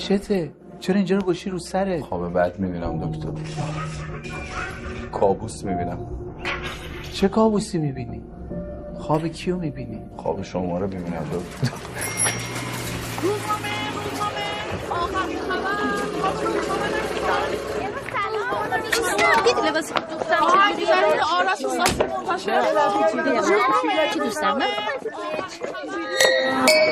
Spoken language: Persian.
چته؟ چرا اینجا رو گوشی رو سره؟ خواب بد میبینم دکتر. کابوس میبینم. چه کابوسی میبینی؟ خواب کیو میبینی؟ خواب شما رو میبینم دکتر. روزنامه آخرین خبر. دیدی لباس دوستم چجوریه؟ آراش خاصی منتشر. چی دوست دارم؟